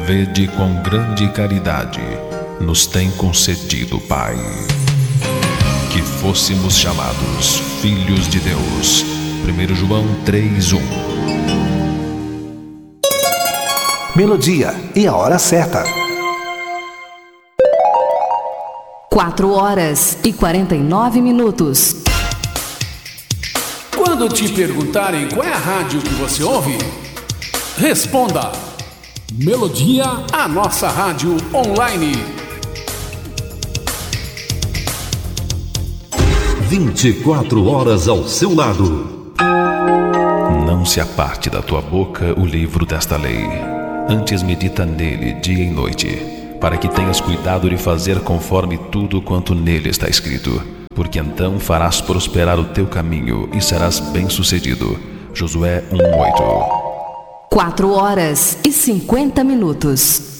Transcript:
vede quão grande caridade nos tem concedido, Pai, que fôssemos chamados filhos de Deus. 1 João 3:1. Melodia e a hora certa. 4h49. Quando te perguntarem qual é a rádio que você ouve, responda: Melodia, a nossa rádio online. 24 horas ao seu lado. Não se aparte da tua boca o livro desta lei. Antes medita nele dia e noite, para que tenhas cuidado de fazer conforme tudo quanto nele está escrito. Porque então farás prosperar o teu caminho e serás bem-sucedido. Josué 1:8. 4h50.